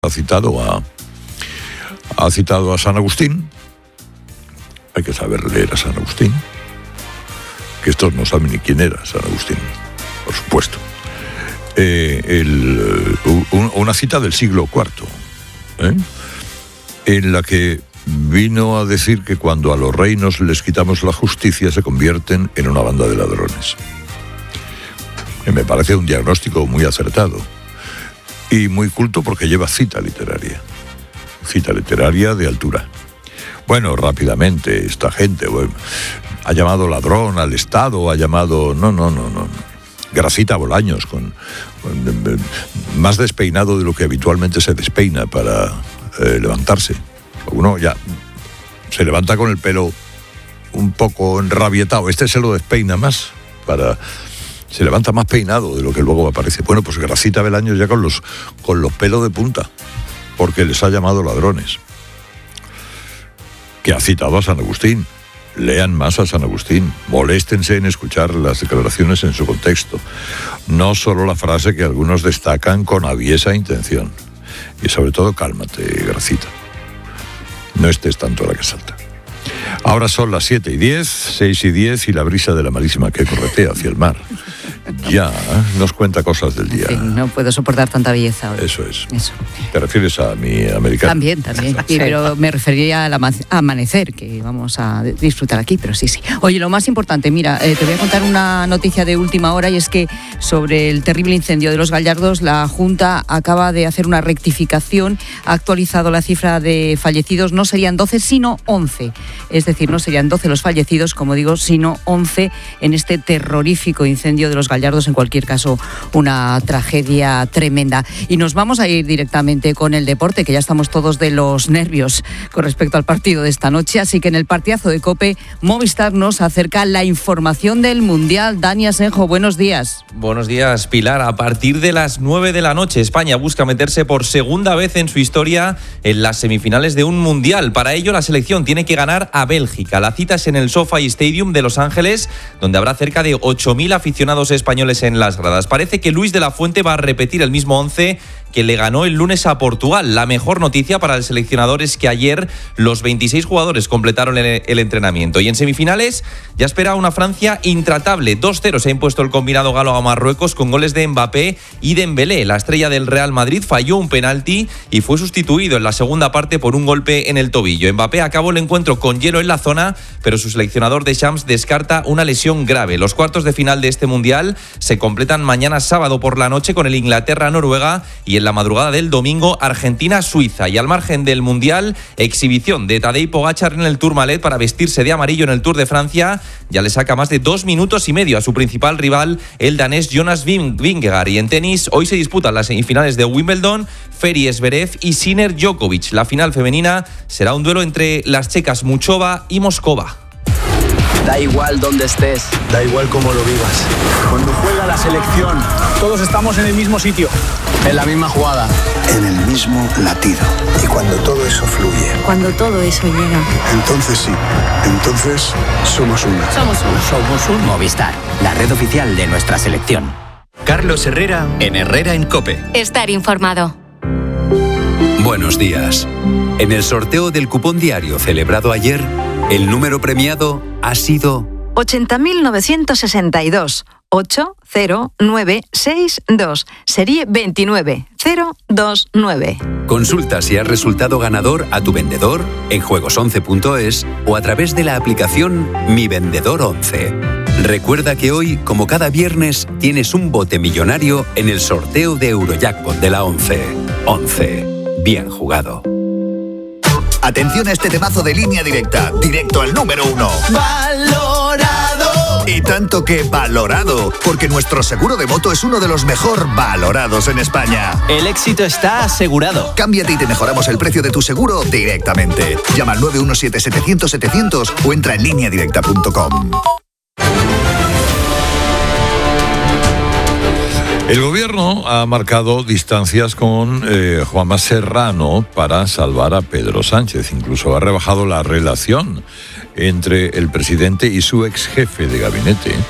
ha citado a San Agustín. Hay que saber leer a San Agustín, que estos no saben ni quién era San Agustín, por supuesto. Una cita del siglo IV, en la que vino a decir que cuando a los reinos les quitamos la justicia se convierten en una banda de ladrones. Me parece un diagnóstico muy acertado y muy culto porque lleva cita literaria de altura. Bueno, rápidamente, esta gente ha llamado ladrón al Estado, ha llamado... No. Gracita Bolaños, con más despeinado de lo que habitualmente se despeina para levantarse. Uno ya se levanta con el pelo un poco enrabietado. Este se lo despeina más, se levanta más peinado de lo que luego aparece. Bueno, pues Gracita Bolaños ya con los pelos de punta, porque les ha llamado ladrones. Que ha citado a San Agustín. Lean más a San Agustín, moléstense en escuchar las declaraciones en su contexto, no solo la frase que algunos destacan con aviesa intención. Y sobre todo, cálmate, Gracita. No estés tanto a la que salta. Ahora son las 7:10, 6:10 y la brisa de la marísima que corretea hacia el mar ya nos cuenta cosas del día. En fin, no puedo soportar tanta belleza hoy. Eso es. ¿Te refieres a mi americano? También. Sí, pero me refería al amanecer, que vamos a disfrutar aquí, pero sí. Oye, lo más importante, mira, te voy a contar una noticia de última hora, y es que sobre el terrible incendio de Los Gallardos, la Junta acaba de hacer una rectificación, ha actualizado la cifra de fallecidos, no serían 12, sino 11. Es decir, no serían 12 los fallecidos, como digo, sino 11 en este terrorífico incendio de Los Gallardos. En cualquier caso, una tragedia tremenda. Y nos vamos a ir directamente con el deporte, que ya estamos todos de los nervios con respecto al partido de esta noche. Así que en el partidazo de COPE, Movistar nos acerca la información del Mundial. Dani Asenjo, buenos días. Buenos días, Pilar. A partir de las 9 de la noche, España busca meterse por segunda vez en su historia en las semifinales de un Mundial. Para ello, la selección tiene que ganar a Bélgica. La cita es en el SoFi Stadium de Los Ángeles, donde habrá cerca de 8.000 aficionados españoles en las gradas. Parece que Luis de la Fuente va a repetir el mismo 11 que le ganó el lunes a Portugal. La mejor noticia para el seleccionador es que ayer los 26 jugadores completaron el entrenamiento. Y en semifinales ya espera una Francia intratable. 2-0 se ha impuesto el combinado galo a Marruecos con goles de Mbappé y Dembélé. La estrella del Real Madrid falló un penalti y fue sustituido en la segunda parte por un golpe en el tobillo. Mbappé acabó el encuentro con hielo en la zona, pero su seleccionador Deschamps descarta una lesión grave. Los cuartos de final de este Mundial se completan mañana sábado por la noche con el Inglaterra-Noruega y en la madrugada del domingo Argentina-Suiza. Y al margen del Mundial, exhibición de Tadej Pogačar en el Tourmalet para vestirse de amarillo en el Tour de Francia. Ya le saca más de 2 minutos y medio a su principal rival, el danés Jonas Vingegaard. Y en tenis, hoy se disputan las semifinales de Wimbledon, Ferry Zverev y Sinner Djokovic. La final femenina será un duelo entre las checas Muchova y Moscova. Da igual dónde estés, da igual cómo lo vivas. Cuando juega la selección, todos estamos en el mismo sitio, en la misma jugada, en el mismo latido. Y cuando todo eso fluye, cuando todo eso llega, entonces sí, entonces somos uno. Somos un Movistar, la red oficial de nuestra selección. Carlos Herrera en Herrera en COPE. Estar informado. Buenos días. En el sorteo del cupón diario celebrado ayer, el número premiado ha sido 80.962 80962, serie 29029. Consulta si has resultado ganador a tu vendedor en juegos11.es o a través de la aplicación Mi Vendedor 11. Recuerda que hoy, como cada viernes, tienes un bote millonario en el sorteo de Eurojackpot de la 11. 11. Bien jugado. Atención a este temazo de Línea Directa, directo al número 1. ¡Valorado! Y tanto que valorado, porque nuestro seguro de moto es uno de los mejor valorados en España. El éxito está asegurado. Cámbiate y te mejoramos el precio de tu seguro directamente. Llama al 917-700-700 o entra en lineadirecta.com. El gobierno ha marcado distancias con Juanma Serrano para salvar a Pedro Sánchez. Incluso ha rebajado la relación entre el presidente y su ex jefe de gabinete.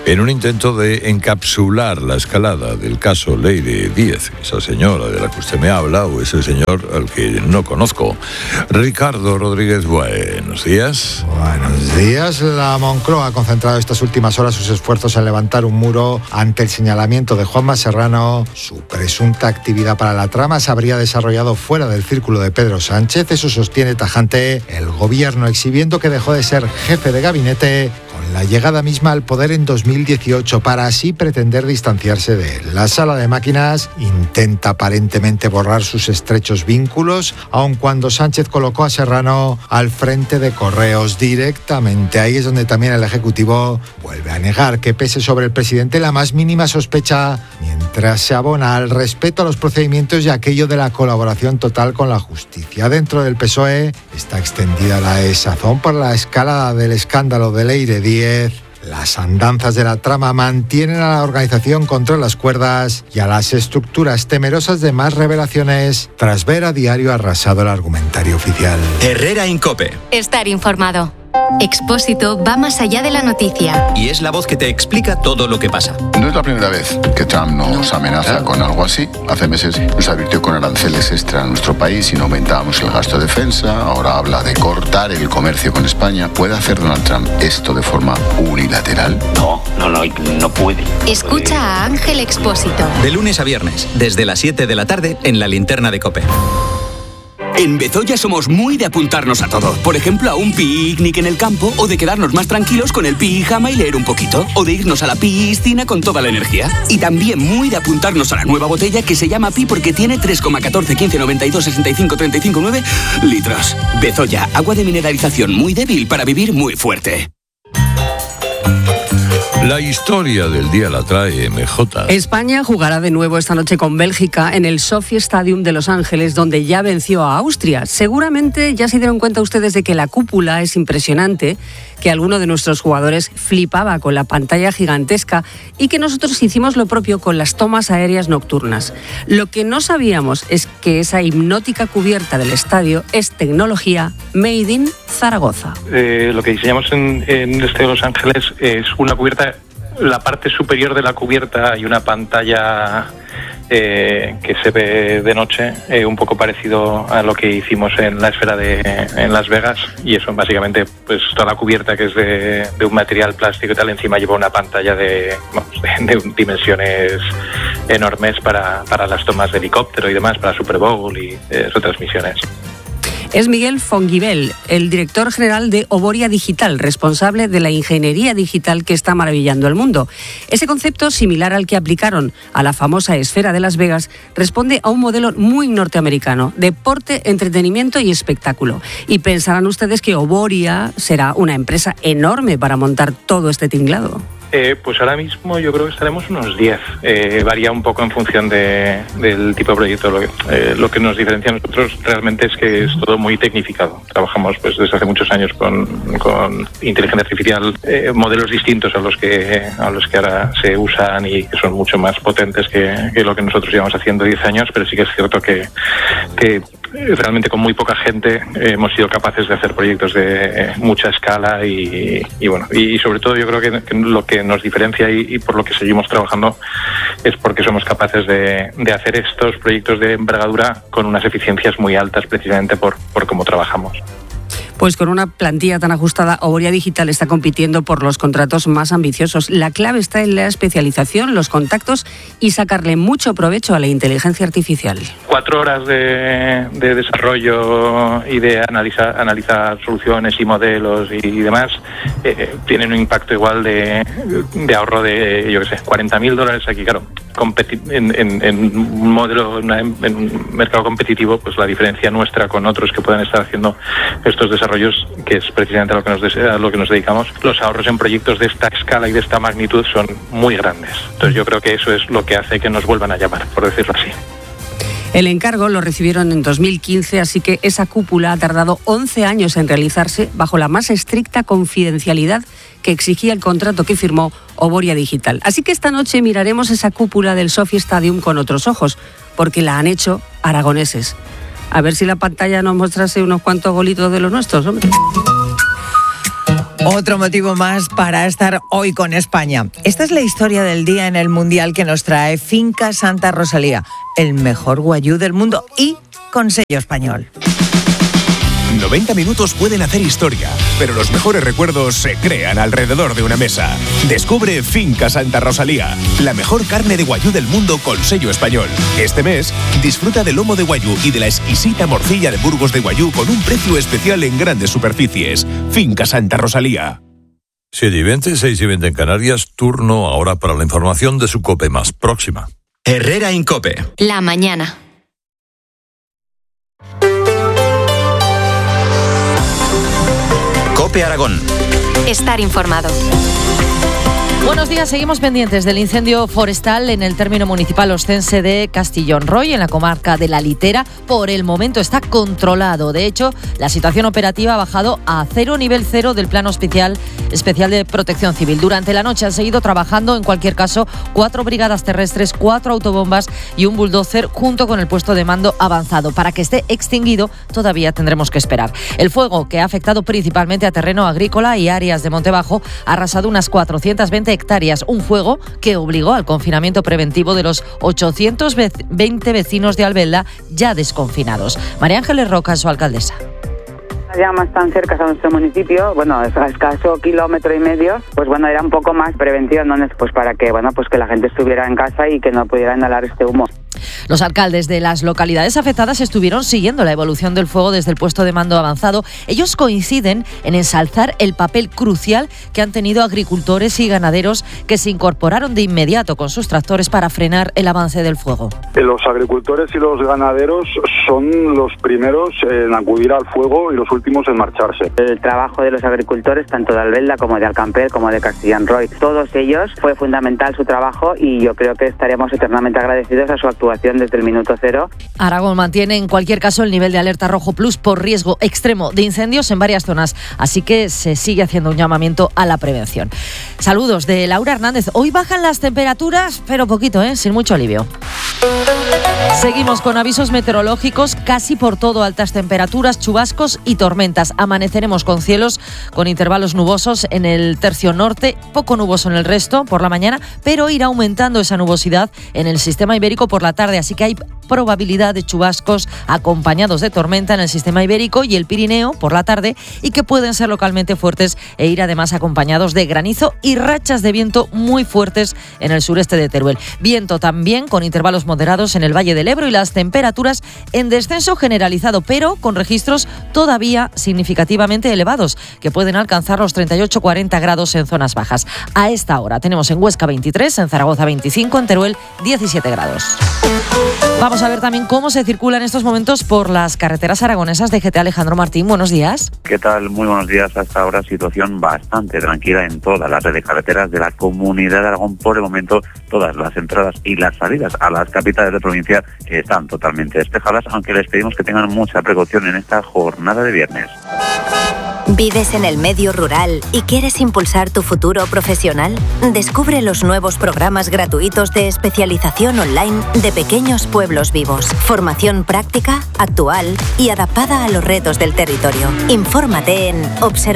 En un intento de encapsular la escalada del caso Leire Díez, esa señora de la que usted me habla, o ese señor al que no conozco. Ricardo Rodríguez, buenos días. Buenos días. La Moncloa ha concentrado estas últimas horas sus esfuerzos en levantar un muro ante el señalamiento de Juanma Serrano. Su presunta actividad para la trama se habría desarrollado fuera del círculo de Pedro Sánchez. Eso sostiene tajante el gobierno, exhibiendo que dejó de ser jefe de gabinete con la llegada misma al poder en 2018 para así pretender distanciarse de él. La sala de máquinas intenta aparentemente borrar sus estrechos vínculos, aun cuando Sánchez colocó a Serrano al frente de Correos directamente. Ahí es donde también el Ejecutivo vuelve a negar que pese sobre el presidente la más mínima sospecha, mientras se abona al respeto a los procedimientos y aquello de la colaboración total con la justicia. Dentro del PSOE está extendida la desazón por la escalada del escándalo de Leire Díez. Las andanzas de la trama mantienen a la organización contra las cuerdas y a las estructuras temerosas de más revelaciones tras ver a diario arrasado el argumentario oficial. Herrera Incope. Estar informado. Expósito va más allá de la noticia. Y es la voz que te explica todo lo que pasa. No es la primera vez que Trump nos amenaza con algo así. Hace meses nos advirtió con aranceles extra a nuestro país y no aumentábamos el gasto de defensa. Ahora habla de cortar el comercio con España. ¿Puede hacer Donald Trump esto de forma unilateral? No puede. Escucha a Ángel Expósito. De lunes a viernes, desde las 7 de la tarde, en la linterna de COPE. En Bezoya somos muy de apuntarnos a todo. Por ejemplo, a un picnic en el campo, o de quedarnos más tranquilos con el pijama y leer un poquito, o de irnos a la piscina con toda la energía. Y también muy de apuntarnos a la nueva botella que se llama Pi porque tiene 3,14, 15, 92, 65, 35, 9 litros. Bezoya, agua de mineralización muy débil para vivir muy fuerte. La historia del día la trae MJ. España jugará de nuevo esta noche con Bélgica en el Sophie Stadium de Los Ángeles, donde ya venció a Austria. Seguramente ya se dieron cuenta ustedes de que la cúpula es impresionante, que alguno de nuestros jugadores flipaba con la pantalla gigantesca y que nosotros hicimos lo propio con las tomas aéreas nocturnas. Lo que no sabíamos es que esa hipnótica cubierta del estadio es tecnología made in Zaragoza. Lo que diseñamos en el estadio de Los Ángeles es una cubierta. La parte superior de la cubierta hay una pantalla que se ve de noche, un poco parecido a lo que hicimos en la esfera en Las Vegas, y eso básicamente pues toda la cubierta, que es de un material plástico y tal, encima lleva una pantalla de dimensiones enormes para las tomas de helicóptero y demás, para Super Bowl y retransmisiones. Es Miguel Fonguibel, el director general de Oboria Digital, responsable de la ingeniería digital que está maravillando al mundo. Ese concepto, similar al que aplicaron a la famosa esfera de Las Vegas, responde a un modelo muy norteamericano: deporte, entretenimiento y espectáculo. Y pensarán ustedes que Oboria será una empresa enorme para montar todo este tinglado. Pues ahora mismo yo creo que estaremos unos 10. Varía un poco en función del tipo de proyecto. Lo que nos diferencia a nosotros realmente es que es todo muy tecnificado. Trabajamos pues desde hace muchos años con inteligencia artificial, modelos distintos a los que ahora se usan y que son mucho más potentes que lo que nosotros llevamos haciendo 10 años, pero sí que es cierto que realmente con muy poca gente hemos sido capaces de hacer proyectos de mucha escala y sobre todo yo creo que lo que nos diferencia y por lo que seguimos trabajando es porque somos capaces de hacer estos proyectos de envergadura con unas eficiencias muy altas, precisamente por cómo trabajamos. Pues con una plantilla tan ajustada, Oboria Digital está compitiendo por los contratos más ambiciosos. La clave está en la especialización, los contactos y sacarle mucho provecho a la inteligencia artificial. 4 horas de desarrollo y de analizar soluciones y modelos y demás tienen un impacto igual de ahorro de, yo qué sé, $40,000 aquí, claro. En un modelo, en un mercado competitivo, pues la diferencia nuestra con otros que puedan estar haciendo estos desarrollos, que es precisamente a lo que nos dedicamos, los ahorros en proyectos de esta escala y de esta magnitud son muy grandes. Entonces yo creo que eso es lo que hace que nos vuelvan a llamar, por decirlo así. El encargo lo recibieron en 2015, así que esa cúpula ha tardado 11 años en realizarse bajo la más estricta confidencialidad que exigía el contrato que firmó Oboria Digital. Así que esta noche miraremos esa cúpula del Sophie Stadium con otros ojos, porque la han hecho aragoneses. A ver si la pantalla nos mostrase unos cuantos golitos de los nuestros, hombre. Otro motivo más para estar hoy con España. Esta es la historia del día en el Mundial que nos trae Finca Santa Rosalía, el mejor guayú del mundo y con sello español. 90 minutos pueden hacer historia, pero los mejores recuerdos se crean alrededor de una mesa. Descubre Finca Santa Rosalía, la mejor carne de guayú del mundo con sello español. Este mes, disfruta del lomo de guayú y de la exquisita morcilla de Burgos de guayú con un precio especial en grandes superficies. Finca Santa Rosalía. 7:20, 6:20 en Canarias. Turno ahora para la información de su COPE más próxima. Herrera Incope. La mañana. COPE Aragón. Estar informado. Buenos días, seguimos pendientes del incendio forestal en el término municipal oscense de Castillón Roy, en la comarca de La Litera. Por el momento está controlado. De hecho, la situación operativa ha bajado a nivel 0 del plano especial de protección civil. Durante la noche han seguido trabajando, en cualquier caso, 4 brigadas terrestres, 4 autobombas y un bulldozer junto con el puesto de mando avanzado. Para que esté extinguido todavía tendremos que esperar. El fuego, que ha afectado principalmente a terreno agrícola y áreas de Montebajo, ha arrasado unas 420 hectáreas, un fuego que obligó al confinamiento preventivo de los 820 vecinos de Albelda ya desconfinados. María Ángeles Roca es su alcaldesa. Las llamas tan cercas a nuestro municipio, a escaso 1,5 kilómetros, pues era un poco más prevención, ¿no? Pues para que, que la gente estuviera en casa y que no pudiera inhalar este humo. Los alcaldes de las localidades afectadas estuvieron siguiendo la evolución del fuego desde el puesto de mando avanzado. Ellos coinciden en ensalzar el papel crucial que han tenido agricultores y ganaderos que se incorporaron de inmediato con sus tractores para frenar el avance del fuego. Los agricultores y los ganaderos son los primeros en acudir al fuego y los últimos en marcharse. El trabajo de los agricultores, tanto de Albelda como de Alcamper, como de Castillón Roy, todos ellos fue fundamental su trabajo y yo creo que estaremos eternamente agradecidos a su actuación desde el minuto 0. Aragón mantiene en cualquier caso el nivel de alerta rojo plus por riesgo extremo de incendios en varias zonas, así que se sigue haciendo un llamamiento a la prevención. Saludos de Laura Hernández. Hoy bajan las temperaturas, pero poquito, sin mucho alivio. Seguimos con avisos meteorológicos casi por todo, altas temperaturas, chubascos y tormentas. Amaneceremos con cielos con intervalos nubosos en el tercio norte, poco nuboso en el resto por la mañana, pero irá aumentando esa nubosidad en el sistema ibérico por la tarde, así que hay probabilidad de chubascos acompañados de tormenta en el sistema ibérico y el Pirineo por la tarde y que pueden ser localmente fuertes e ir además acompañados de granizo y rachas de viento muy fuertes en el sureste de Teruel. Viento también con intervalos moderados en el Valle del Ebro y las temperaturas en descenso generalizado, pero con registros todavía significativamente elevados, que pueden alcanzar los 38-40 grados en zonas bajas. A esta hora tenemos en Huesca 23, en Zaragoza 25, en Teruel 17 grados. Vamos a ver también cómo se circula en estos momentos por las carreteras aragonesas. DGT Alejandro Martín, buenos días. ¿Qué tal? Muy buenos días. Hasta ahora situación bastante tranquila en toda la red de carreteras de la Comunidad de Aragón. Por el momento, todas las entradas y las salidas a las capitales de provincia están totalmente despejadas, aunque les pedimos que tengan mucha precaución en esta jornada de viernes. ¿Vives en el medio rural y quieres impulsar tu futuro profesional? Descubre los nuevos programas gratuitos de especialización online de Pequeños Pueblos Vivos. Formación práctica, actual y adaptada a los retos del territorio. Infórmate en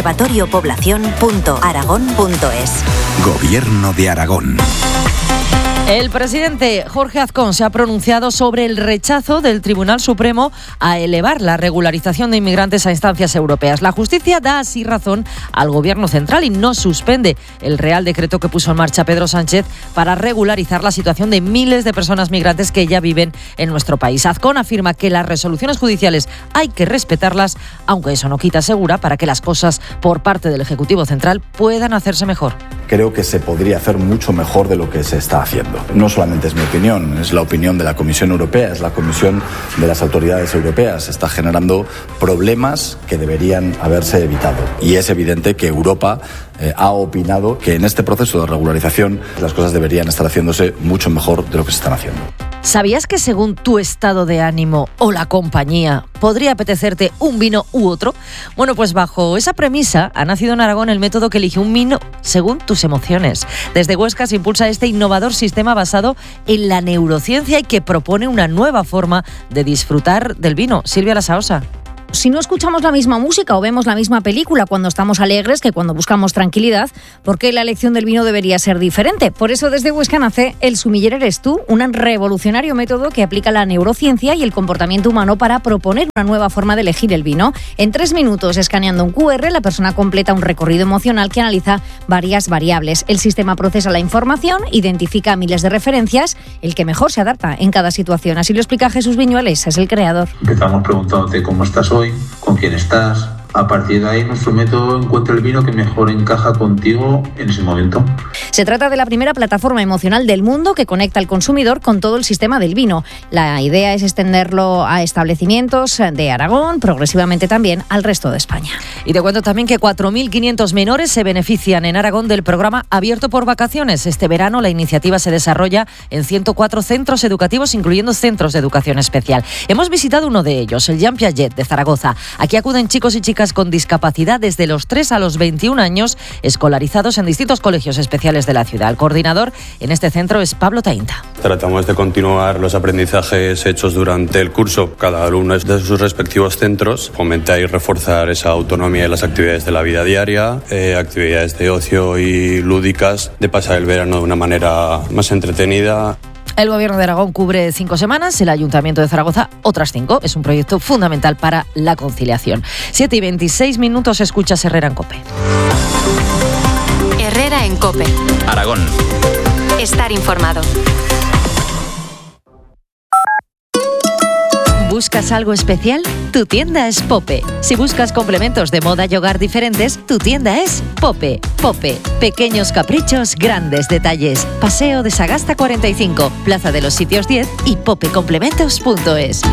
observatoriopoblacion.aragón.es. Gobierno de Aragón. El presidente Jorge Azcón se ha pronunciado sobre el rechazo del Tribunal Supremo a elevar la regularización de inmigrantes a instancias europeas. La justicia da así razón al Gobierno central y no suspende el Real Decreto que puso en marcha Pedro Sánchez para regularizar la situación de miles de personas migrantes que ya viven en nuestro país. Azcón afirma que las resoluciones judiciales hay que respetarlas, aunque eso no quita, asegura, para que las cosas por parte del Ejecutivo Central puedan hacerse mejor. Creo que se podría hacer mucho mejor de lo que se está haciendo. No solamente es mi opinión, es la opinión de la Comisión Europea, es la comisión de las autoridades europeas. Está generando problemas que deberían haberse evitado. Y es evidente que Europa ha opinado que en este proceso de regularización las cosas deberían estar haciéndose mucho mejor de lo que se están haciendo. ¿Sabías que según tu estado de ánimo o la compañía podría apetecerte un vino u otro? Bueno, pues bajo esa premisa ha nacido en Aragón el método que elige un vino según tus emociones. Desde Huesca se impulsa este innovador sistema basado en la neurociencia y que propone una nueva forma de disfrutar del vino. Silvia Lasaosa. si no escuchamos la misma música o vemos la misma película cuando estamos alegres que cuando buscamos tranquilidad, ¿por qué la elección del vino debería ser diferente? Por eso desde Huesca nace El Sumiller Eres Tú, un revolucionario método que aplica la neurociencia y el comportamiento humano para proponer una nueva forma de elegir el vino. En 3 minutos, escaneando un QR, la persona completa un recorrido emocional que analiza varias variables. El sistema procesa la información, identifica miles de referencias, el que mejor se adapta en cada situación. Así lo explica Jesús Viñuales, es el creador. Empezamos preguntándote cómo estás hoy, con quién estás. A partir de ahí, nuestro método encuentra el vino que mejor encaja contigo en ese momento. Se trata de la primera plataforma emocional del mundo que conecta al consumidor con todo el sistema del vino. La idea es extenderlo a establecimientos de Aragón, progresivamente también al resto de España. Y te cuento también que 4.500 menores se benefician en Aragón del programa Abierto por Vacaciones. Este verano la iniciativa se desarrolla en 104 centros educativos, incluyendo centros de educación especial. Hemos visitado uno de ellos, el Jean Piaget de Zaragoza. Aquí acuden chicos y chicas con discapacidad desde los 3 a los 21 años, escolarizados en distintos colegios especiales de la ciudad. El coordinador en este centro es Pablo Tainta. Tratamos de continuar los aprendizajes hechos durante el curso, cada alumno es de sus respectivos centros, fomentar y reforzar esa autonomía de las actividades de la vida diaria, actividades de ocio y lúdicas, de pasar el verano de una manera más entretenida. El Gobierno de Aragón cubre 5 semanas, el Ayuntamiento de Zaragoza otras 5. Es un proyecto fundamental para la conciliación. 7:26, escuchas Herrera en COPE. Herrera en COPE. Aragón. Estar informado. ¿Buscas algo especial? Tu tienda es Pope. Si buscas complementos de moda y hogar diferentes, tu tienda es Pope. Pope. Pequeños caprichos, grandes detalles. Paseo de Sagasta 45, Plaza de los Sitios 10 y popecomplementos.es.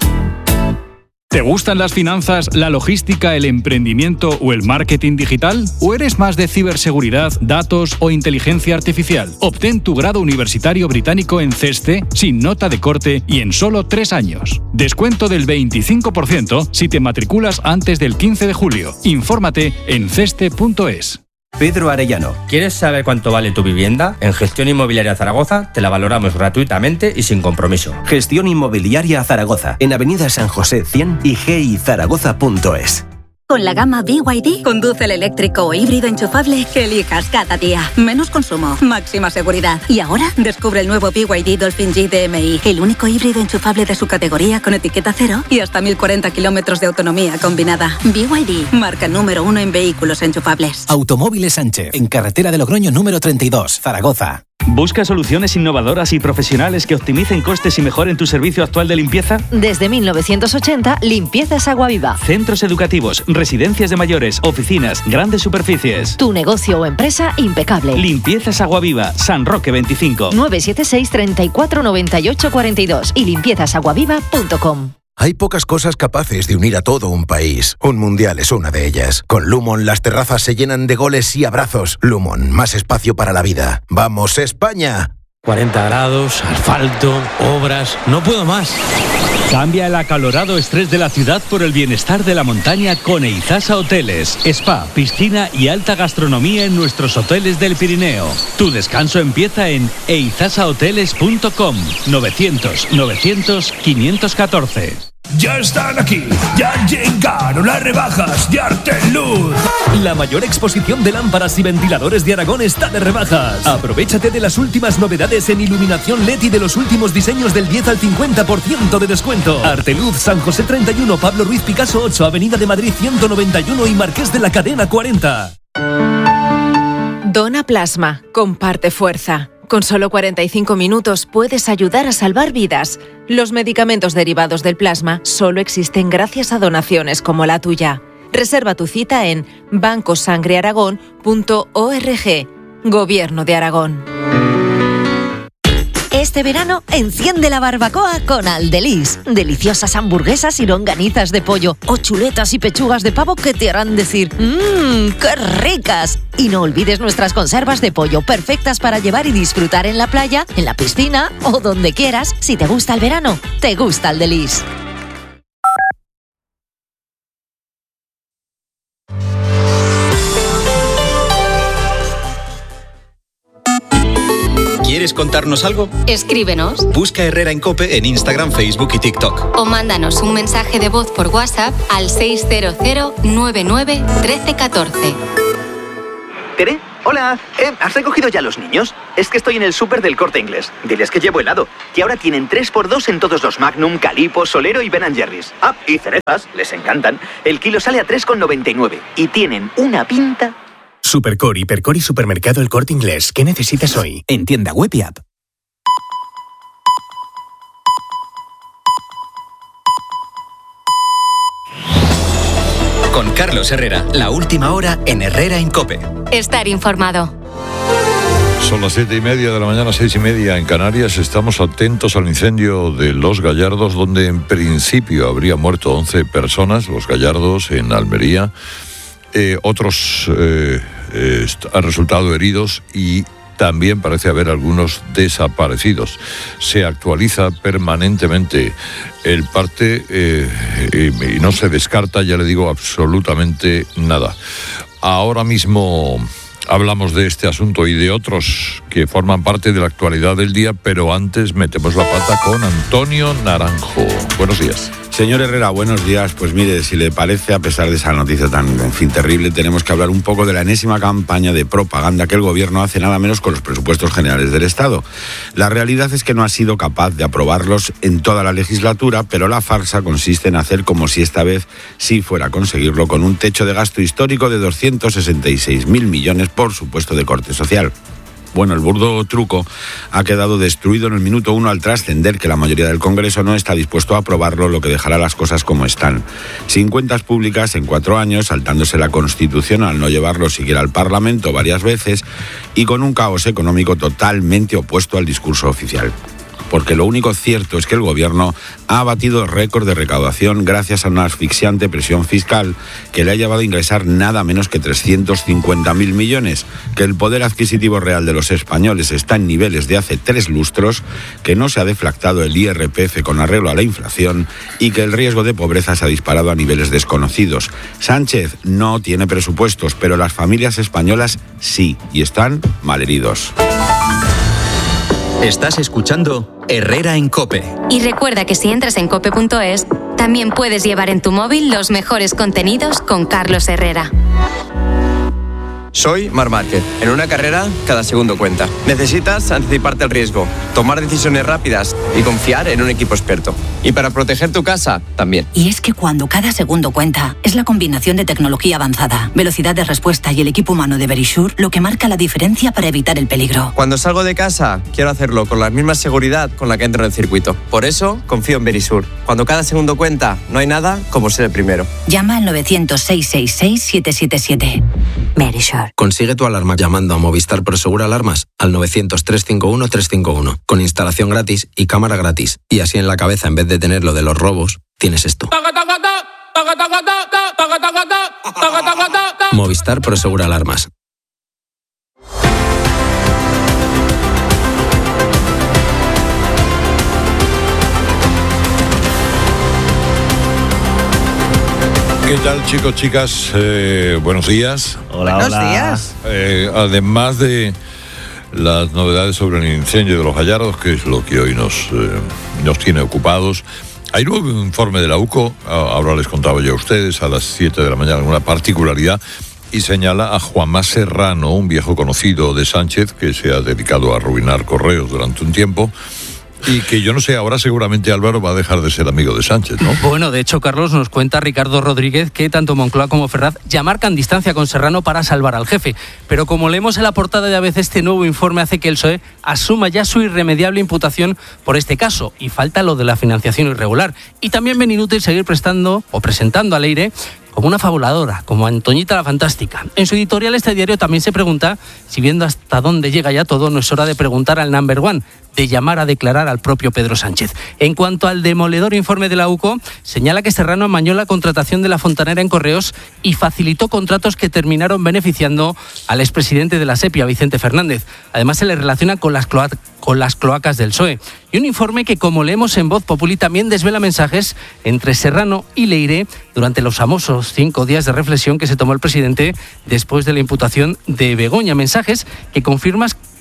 ¿Te gustan las finanzas, la logística, el emprendimiento o el marketing digital? ¿O eres más de ciberseguridad, datos o inteligencia artificial? Obtén tu grado universitario británico en CESTE sin nota de corte y en solo 3 años. Descuento del 25% si te matriculas antes del 15 de julio. Infórmate en ceste.es. Pedro Arellano, ¿quieres saber cuánto vale tu vivienda? En Gestión Inmobiliaria Zaragoza te la valoramos gratuitamente y sin compromiso. Gestión Inmobiliaria Zaragoza, en Avenida San José 100 y gizaragoza.es. Con la gama BYD, conduce el eléctrico o híbrido enchufable que elijas cada día. Menos consumo, máxima seguridad. Y ahora, descubre el nuevo BYD Dolphin G DMI, el único híbrido enchufable de su categoría con etiqueta cero y hasta 1040 kilómetros de autonomía combinada. BYD, marca número 1 en vehículos enchufables. Automóviles Sánchez, en carretera de Logroño número 32, Zaragoza. ¿Busca soluciones innovadoras y profesionales que optimicen costes y mejoren tu servicio actual de limpieza? Desde 1980, Limpiezas Agua Viva. Centros educativos, residencias de mayores, oficinas, grandes superficies. Tu negocio o empresa impecable. Limpiezas Agua Viva, San Roque 25. 976 34 98 42 y limpiezasaguaviva.com. Hay pocas cosas capaces de unir a todo un país. Un mundial es una de ellas. Con Lumon las terrazas se llenan de goles y abrazos. Lumon, más espacio para la vida. ¡Vamos, España! 40 grados, asfalto, obras... No puedo más. Cambia el acalorado estrés de la ciudad por el bienestar de la montaña con Eizasa Hoteles. Spa, piscina y alta gastronomía en nuestros hoteles del Pirineo. Tu descanso empieza en eizasahoteles.com. 900-900-514. Ya están aquí, ya llegaron las rebajas de Arteluz. La mayor exposición de lámparas y ventiladores de Aragón está de rebajas. Aprovéchate de las últimas novedades en iluminación LED y de los últimos diseños del 10 al 50% de descuento. Arteluz, San José 31, Pablo Ruiz Picasso 8, Avenida de Madrid 191 y Marqués de la Cadena 40. Dona plasma, comparte fuerza. Con solo 45 minutos puedes ayudar a salvar vidas. Los medicamentos derivados del plasma solo existen gracias a donaciones como la tuya. Reserva tu cita en bancosangrearagón.org. Gobierno de Aragón. Este verano, enciende la barbacoa con Aldelis. Deliciosas hamburguesas y longanizas de pollo o chuletas y pechugas de pavo que te harán decir ¡qué ricas! Y no olvides nuestras conservas de pollo, perfectas para llevar y disfrutar en la playa, en la piscina o donde quieras. Si te gusta el verano, te gusta Aldelis. ¿Quieres ¿Quieres contarnos algo? Escríbenos. Busca Herrera en COPE en Instagram, Facebook y TikTok. O mándanos un mensaje de voz por WhatsApp al 600 99 1314. ¿Tere? Hola, ¿has recogido ya los niños? Es que estoy en el súper del Corte Inglés. Diles que llevo helado. Y ahora tienen 3x2 en todos los Magnum, Calippo, Solero y Ben & Jerry's. Ah, y cerezas, les encantan. El kilo sale a 3,99 y tienen una pinta... Supercor, Hipercor y Supermercado El Corte Inglés. ¿Qué necesitas hoy? En tienda web y app. Con Carlos Herrera, la última hora en Herrera en COPE. Estar informado. Son las 7:30 de la mañana, 6:30 en Canarias. Estamos atentos al incendio de Los Gallardos, donde en principio habría muerto 11 personas, Los Gallardos, en Almería. Otros han resultado heridos y también parece haber algunos desaparecidos. Se actualiza permanentemente el parte y no se descarta, ya le digo, absolutamente nada. Ahora mismo hablamos de este asunto y de otros que forman parte de la actualidad del día, pero antes metemos la pata con Antonio Naranjo. Buenos días. Señor Herrera, buenos días. Pues mire, si le parece, a pesar de esa noticia tan, terrible, tenemos que hablar un poco de la enésima campaña de propaganda que el Gobierno hace nada menos con los presupuestos generales del Estado. La realidad es que no ha sido capaz de aprobarlos en toda la legislatura, pero la farsa consiste en hacer como si esta vez sí fuera a conseguirlo, con un techo de gasto histórico de 266.000 millones, por supuesto, de corte social. Bueno, el burdo truco ha quedado destruido en el minuto 1 al trascender que la mayoría del Congreso no está dispuesto a aprobarlo, lo que dejará las cosas como están. Sin cuentas públicas en 4 años, saltándose la Constitución al no llevarlo siquiera al Parlamento varias veces y con un caos económico totalmente opuesto al discurso oficial. Porque lo único cierto es que el Gobierno ha batido récord de recaudación gracias a una asfixiante presión fiscal que le ha llevado a ingresar nada menos que 350.000 millones, que el poder adquisitivo real de los españoles está en niveles de hace 3 lustros, que no se ha deflactado el IRPF con arreglo a la inflación y que el riesgo de pobreza se ha disparado a niveles desconocidos. Sánchez no tiene presupuestos, pero las familias españolas sí, y están malheridos. Estás escuchando Herrera en COPE. Y recuerda que si entras en cope.es, también puedes llevar en tu móvil los mejores contenidos con Carlos Herrera. Soy Marc Márquez. En una carrera, cada segundo cuenta. Necesitas anticiparte al riesgo, tomar decisiones rápidas y confiar en un equipo experto. Y para proteger tu casa, también. Y es que cuando cada segundo cuenta, es la combinación de tecnología avanzada, velocidad de respuesta y el equipo humano de Verisure lo que marca la diferencia para evitar el peligro. Cuando salgo de casa, quiero hacerlo con la misma seguridad con la que entro en el circuito. Por eso, confío en Verisure. Cuando cada segundo cuenta, no hay nada como ser el primero. Llama al 900-666-777. Verisure. Consigue tu alarma llamando a Movistar Prosegur Alarmas al 900-351-351 con instalación gratis y cámara gratis. Y así en la cabeza, en vez de tener lo de los robos, tienes esto. Movistar Prosegur Alarmas. ¿Qué tal, chicos, chicas? Buenos días. Hola, buenos días. Además de las novedades sobre el incendio de Los Gallardos, que es lo que hoy nos tiene ocupados, hay nuevo informe de la UCO, ahora les contaba yo a ustedes, a las 7 de la mañana, una particularidad, y señala a Juanma Serrano, un viejo conocido de Sánchez, que se ha dedicado a arruinar correos durante un tiempo, y que yo no sé, ahora seguramente Álvaro va a dejar de ser amigo de Sánchez, ¿no? Bueno, de hecho, Carlos, nos cuenta Ricardo Rodríguez que tanto Moncloa como Ferraz ya marcan distancia con Serrano para salvar al jefe. Pero como leemos en la portada de ABC, este nuevo informe hace que el PSOE asuma ya su irremediable imputación por este caso. Y falta lo de la financiación irregular. Y también ven inútil seguir presentando a Leire como una fabuladora, como Antoñita la Fantástica. En su editorial, este diario también se pregunta si, viendo hasta dónde llega ya todo, no es hora de preguntar al number one, de llamar a declarar al propio Pedro Sánchez. En cuanto al demoledor informe de la UCO, señala que Serrano amañó la contratación de la fontanera en Correos y facilitó contratos que terminaron beneficiando al expresidente de la SEPI, Vicente Fernández. Además, se le relaciona con las cloacas del PSOE. Y un informe que, como leemos en Voz Populi, también desvela mensajes entre Serrano y Leire durante los famosos 5 días de reflexión que se tomó el presidente después de la imputación de Begoña. Mensajes que confirman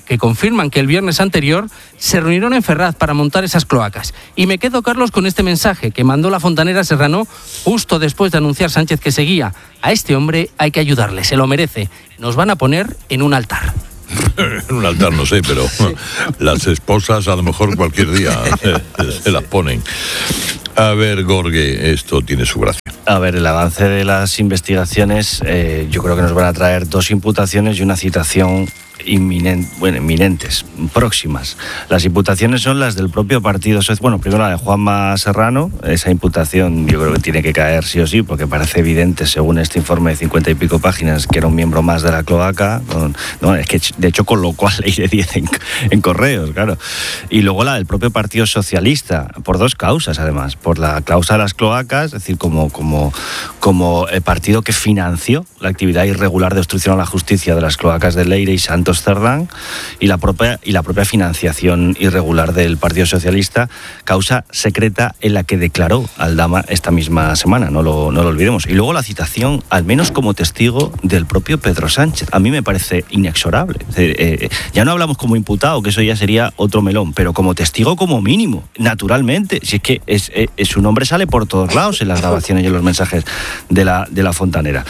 que confirman que el viernes anterior se reunieron en Ferraz para montar esas cloacas. Y me quedo, Carlos, con este mensaje que mandó la fontanera Serrano justo después de anunciar Sánchez que seguía. A este hombre hay que ayudarle, se lo merece. Nos van a poner en un altar. En un altar no sé, pero sí. Las esposas a lo mejor cualquier día se las ponen. A ver, Gorge, esto tiene su gracia. A ver, el avance de las investigaciones, yo creo que nos van a traer 2 imputaciones y una citación inminentes, próximas. Las imputaciones son las del propio partido social. Bueno, primero la de Juanma Serrano. Esa imputación yo creo que tiene que caer sí o sí, porque parece evidente, según este informe de 50 y pico páginas, que era un miembro más de la cloaca. Es que de hecho con lo cual ley de 10 en correos, claro. Y luego la del propio Partido Socialista, por 2 causas además. Por la causa de las cloacas, es decir, como el partido que financió la actividad irregular de obstrucción a la justicia de las cloacas de Leire y Santos Cerdán, y la propia financiación irregular del Partido Socialista, causa secreta en la que declaró Aldama esta misma semana, no lo olvidemos. Y luego la citación, al menos como testigo, del propio Pedro Sánchez. A mí me parece inexorable. Ya no hablamos como imputado, que eso ya sería otro melón, pero como testigo como mínimo, naturalmente. Si es que su nombre sale por todos lados en las grabaciones y en los mensajes de la fontanera.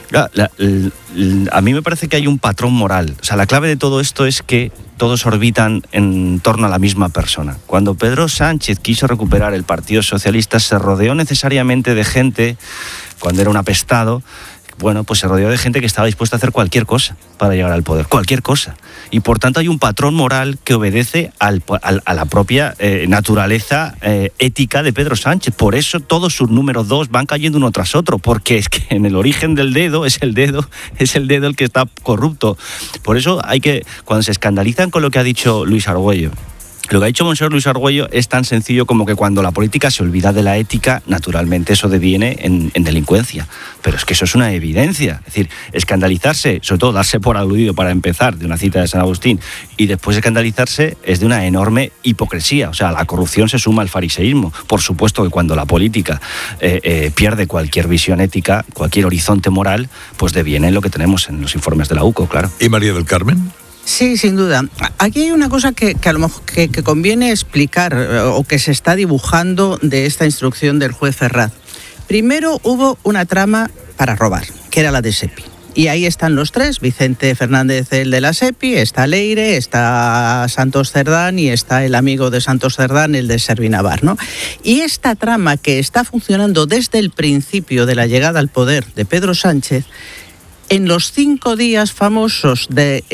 A mí me parece que hay un patrón moral. O sea, la clave de todo esto es que todos orbitan en torno a la misma persona. Cuando Pedro Sánchez quiso recuperar el Partido Socialista, se rodeó necesariamente de gente, cuando era un apestado, bueno, pues se rodeó de gente que estaba dispuesta a hacer cualquier cosa para llegar al poder, cualquier cosa. Y por tanto hay un patrón moral que obedece a la propia naturaleza ética de Pedro Sánchez. Por eso todos sus números 2 van cayendo uno tras otro, porque es que en el origen del dedo es el dedo el que está corrupto. Por eso cuando se escandalizan con lo que ha dicho Luis Argüello, lo que ha dicho Monseñor Luis Argüello es tan sencillo como que cuando la política se olvida de la ética, naturalmente eso deviene en delincuencia. Pero es que eso es una evidencia. Es decir, escandalizarse, sobre todo darse por aludido para empezar de una cita de San Agustín, y después escandalizarse es de una enorme hipocresía. O sea, la corrupción se suma al fariseísmo. Por supuesto que cuando la política pierde cualquier visión ética, cualquier horizonte moral, pues deviene lo que tenemos en los informes de la UCO, claro. ¿Y María del Carmen? Sí, sin duda. Aquí hay una cosa que a lo mejor que conviene explicar o que se está dibujando de esta instrucción del juez Ferraz. Primero hubo una trama para robar, que era la de SEPI. Y ahí están los 3, Vicente Fernández, el de la SEPI, está Leire, está Santos Cerdán y está el amigo de Santos Cerdán, el de Servinavar, ¿no? Y esta trama que está funcionando desde el principio de la llegada al poder de Pedro Sánchez, en los 5 días famosos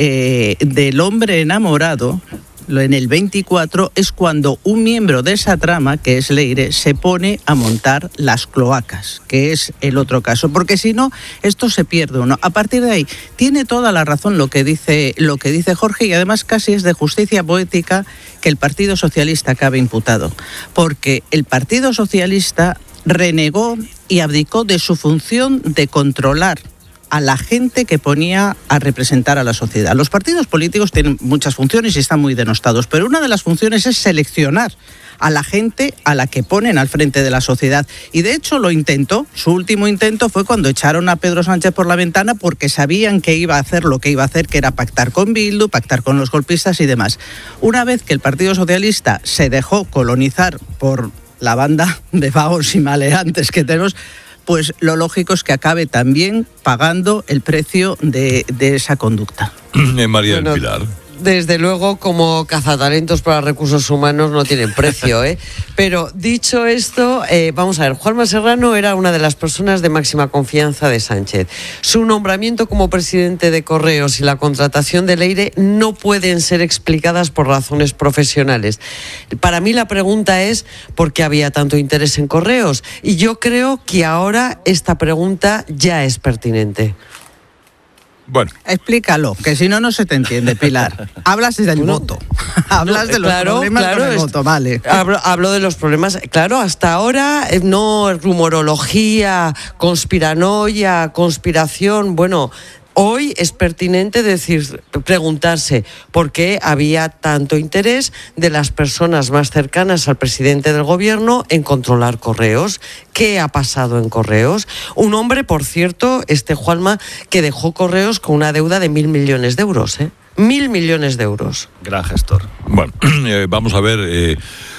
del hombre enamorado, en el 24, es cuando un miembro de esa trama, que es Leire, se pone a montar las cloacas, que es el otro caso, porque si no, esto se pierde uno. A partir de ahí, tiene toda la razón lo que dice Jorge, y además casi es de justicia poética que el Partido Socialista acabe imputado, porque el Partido Socialista renegó y abdicó de su función de controlar a la gente que ponía a representar a la sociedad. Los partidos políticos tienen muchas funciones y están muy denostados, pero una de las funciones es seleccionar a la gente a la que ponen al frente de la sociedad. Y de hecho lo intentó. Su último intento fue cuando echaron a Pedro Sánchez por la ventana porque sabían que iba a hacer lo que iba a hacer, que era pactar con Bildu, pactar con los golpistas y demás. Una vez que el Partido Socialista se dejó colonizar por la banda de vagos y maleantes que tenemos, pues lo lógico es que acabe también pagando el precio de esa conducta. María del Pilar. Desde luego, como cazatalentos para recursos humanos no tienen precio, ¿eh? Pero dicho esto, vamos a ver, Juanma Serrano era una de las personas de máxima confianza de Sánchez. Su nombramiento como presidente de Correos y la contratación de Leire no pueden ser explicadas por razones profesionales. Para mí la pregunta es ¿por qué había tanto interés en Correos? Y yo creo que ahora esta pregunta ya es pertinente. Bueno. Explícalo, que si no, no se te entiende, Pilar. Hablas del voto. Hablas de los problemas con el voto, vale. Hablo de los problemas. Claro, hasta ahora no rumorología, conspiranoia, conspiración, bueno. Hoy es pertinente preguntarse por qué había tanto interés de las personas más cercanas al presidente del gobierno en controlar Correos. ¿Qué ha pasado en Correos? Un hombre, por cierto, Juanma, que dejó Correos con una deuda de 1.000 millones de euros, ¿eh? 1.000 millones de euros. Gran gestor. Bueno, vamos a ver...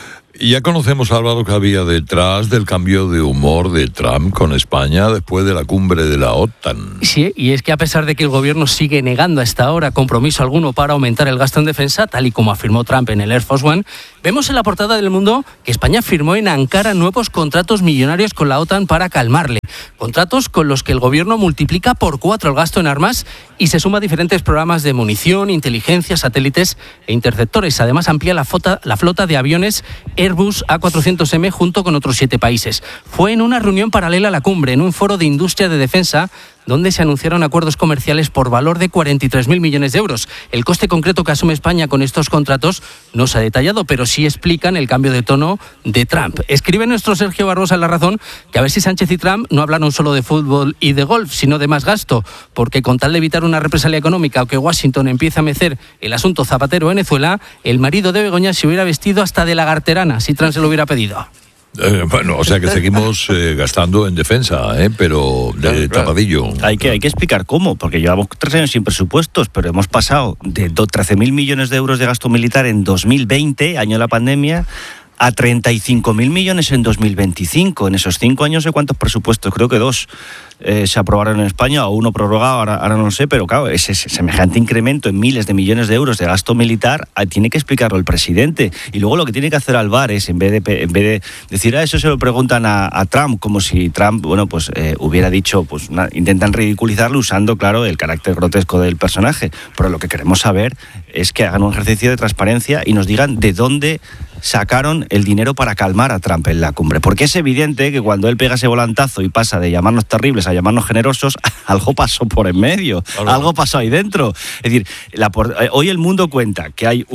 Ya conocemos, Álvaro, que había detrás del cambio de humor de Trump con España después de la cumbre de la OTAN. Sí, y es que a pesar de que el gobierno sigue negando hasta ahora compromiso alguno para aumentar el gasto en defensa, tal y como afirmó Trump en el Air Force One, vemos en la portada del Mundo que España firmó en Ankara nuevos contratos millonarios con la OTAN para calmarle. Contratos con los que el gobierno multiplica por 4 el gasto en armas y se suma a diferentes programas de munición, inteligencia, satélites e interceptores. Además, amplía la flota de aviones Airbus A400M junto con otros 7 países. Fue en una reunión paralela a la cumbre, en un foro de industria de defensa, donde se anunciaron acuerdos comerciales por valor de 43.000 millones de euros. El coste concreto que asume España con estos contratos no se ha detallado, pero sí explican el cambio de tono de Trump. Escribe nuestro Sergio Barbosa en La Razón que a ver si Sánchez y Trump no hablaron solo de fútbol y de golf, sino de más gasto, porque con tal de evitar una represalia económica o que Washington empiece a mecer el asunto Zapatero-Venezuela, el marido de Begoña se hubiera vestido hasta de lagarterana si Trump se lo hubiera pedido. Bueno, o sea que seguimos gastando en defensa, pero de tapadillo. Hay que explicar cómo, porque llevamos 3 años sin presupuestos, pero hemos pasado de 13.000 millones de euros de gasto militar en 2020, año de la pandemia, a 35.000 millones en 2025. En esos 5 años, ¿de cuántos presupuestos? Creo que 2 se aprobaron en España, o 1 prorrogado, ahora no lo sé, pero claro, ese semejante incremento en miles de millones de euros de gasto militar tiene que explicarlo el presidente. Y luego lo que tiene que hacer Álvarez, en vez de decir, eso se lo preguntan a Trump, como si Trump, hubiera dicho, intentan ridiculizarlo usando, claro, el carácter grotesco del personaje. Pero lo que queremos saber es que hagan un ejercicio de transparencia y nos digan de dónde sacaron el dinero para calmar a Trump en la cumbre. Porque es evidente que cuando él pega ese volantazo y pasa de llamarnos terribles a llamarnos generosos, algo pasó por en medio, algo pasó ahí dentro. Es decir, hoy el Mundo cuenta que hay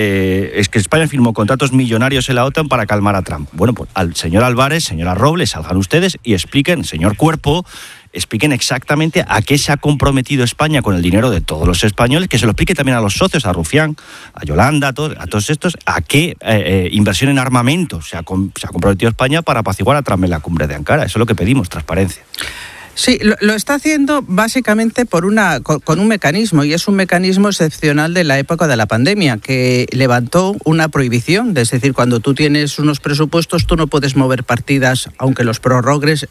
es que España firmó contratos millonarios en la OTAN para calmar a Trump. Bueno, pues al señor Álvarez, señora Robles, salgan ustedes y expliquen, señor Cuerpo, expliquen exactamente a qué se ha comprometido España con el dinero de todos los españoles, que se lo explique también a los socios, a Rufián, a Yolanda, a todos estos, a qué inversión en armamento se ha comprometido España para apaciguar a Trump en la cumbre de Ankara. Eso es lo que pedimos, transparencia. Sí, lo está haciendo básicamente con un mecanismo, y es un mecanismo excepcional de la época de la pandemia, que levantó una prohibición. Es decir, cuando tú tienes unos presupuestos, tú no puedes mover partidas, aunque los prorrogues